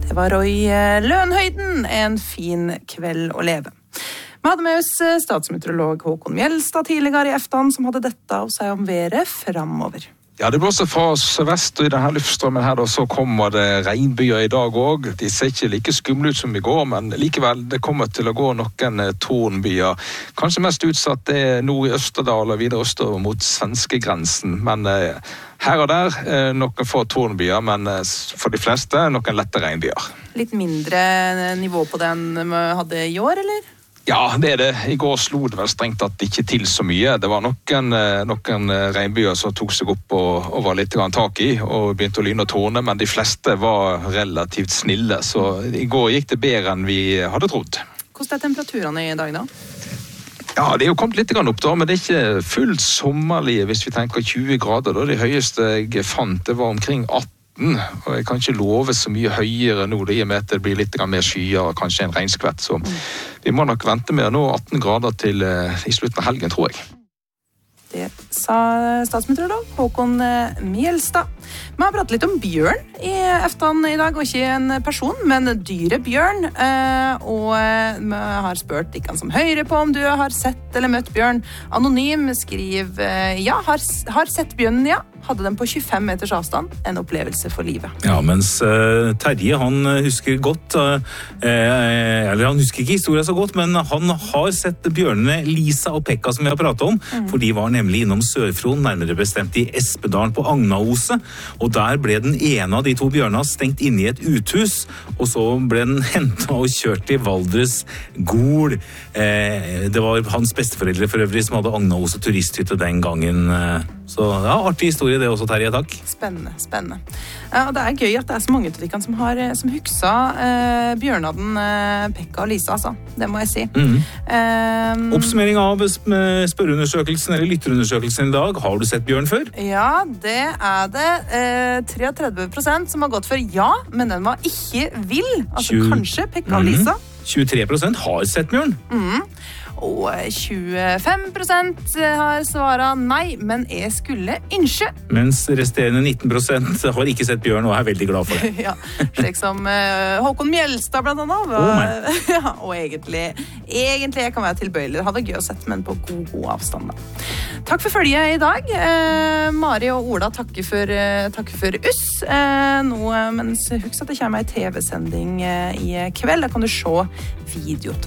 Det var Roy Lønhøyden, en fin kveld å leve. Vi hadde med oss statsmeteorolog Håkon Mjelstad tidligere i eftan, som hadde dette å si om været fremover. Ja, det blåser fra sørvest, og i denne luftstrømmen her da, så kommer det regnbyer i dag også. De ser ikke like skumle ut som i går, men likevel, det kommer til å gå noen tornbyer. Kanskje mest utsatt det nord i Østerdal og videre østover mot svenskegrensen, men her og der noen få tornbyer, men for de fleste noen lette regnbyer. Litt mindre nivå på den vi hadde i år, eller? Ja, det det. I går slo det vel strengt tatt ikke til så mye. Det var noen regnbyer som tok seg opp og var litt tak i, og begynte å lyne og tårne, men de fleste var relativt snille, så i går gikk det bedre enn vi hadde trodd. Hvordan temperaturene i dag da? Ja, det jo kommet litt opp da, men det ikke fullt sommerlige hvis vi tenker 20 grader. Da. Det høyeste jeg fant, det var omkring 18. Og jeg kan ikke love så mye høyere nå, det i og med at det blir litt mer skyer og kanskje en regnskvett, så vi må nok vente med å nå 18 grader til i slutten av helgen, tror jeg. Det sa statsmeteorolog Håkon Mjelstad. Vi har pratet litt om bjørn i eftan i dag, og ikke en person, men dyret bjørn. Og vi har spurt dere som hører på om du har sett eller møtt bjørn. Anonym skriver, ja, har sett bjørnen, ja. Hadde den på 25 meters avstand, en opplevelse for livet. Ja, mens Terje, han husker godt, eller han husker ikke historien så godt, men han har sett bjørnene Lisa og Pekka som vi har pratet om, for de var nemlig innom Sør-Fron, nærmere bestemt i Espedalen på Agnaoset, og der ble den ene av de to bjørnene stengt inne i et uthus, og så ble den hentet og kjørt til Valdres Gol. Det var hans besteforeldre for øvrig som hadde Agnaoset turisthytte den gangen. Så ja, artig historie det også, Terje, takk. Spennende. Ja, og det gøy at det så mange av de som huksa bjørnaden Pekka og Lisa, altså. Det må jeg si. Oppsummering av spørreundersøkelsen eller lytterundersøkelsen i dag. Har du sett bjørn før? Ja, det det. 33% som har gått for ja, men den var ikke vill. Altså kanskje Pekka og Lisa. 23% har sett bjørn. Og 25% har svaret nei, men jeg skulle ikke. Mens resterende 19% har ikke sett bjørn og er veldig glad for det. Ja, slik som Håkon Mjelstad blant annet. Ja, og egentlig jeg kan være tilbøyelig. Det hadde vært gøy å sett, men på god avstand da. Takk for følget i dag. Mari og Ola takker for oss. Nå, mens husk at det kommer en TV-sending i kveld. Da kan du se video